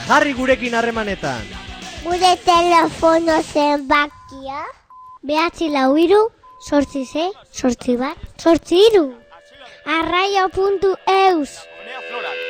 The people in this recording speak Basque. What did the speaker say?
Jarri gurekin harremanetan. Gure telefono zenbakia 943 846 8 bat 8 3. Arraio.eus